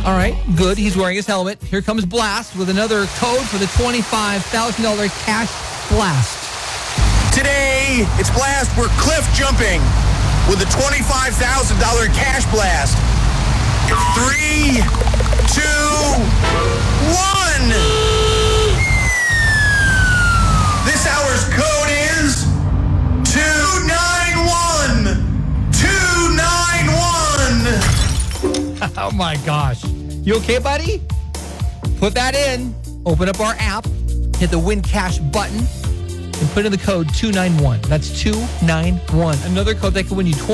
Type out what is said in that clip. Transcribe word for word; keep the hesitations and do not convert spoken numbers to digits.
All right, good. He's wearing his helmet. Here comes Blast with another code for the twenty-five thousand dollars cash blast. Today, it's Blast. We're cliff jumping with a twenty-five thousand dollars cash blast. Three, two, one. This hour's code is two nine one. two nine one. Oh, my gosh. You okay, buddy? Put that in. Open up our app. Hit the Win Cash button. And put in the code two nine one. That's two nine one. Another code that can win you